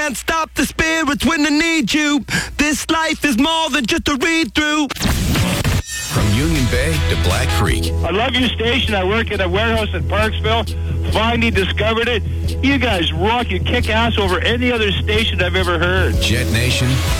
can't stop the spirits when I need you. This life is more than just a read-through. From Union Bay to Black Creek. I love your station. I work at a warehouse in Parksville. Finally discovered it. You guys rock. You kick ass over any other station I've ever heard. Jet Nation.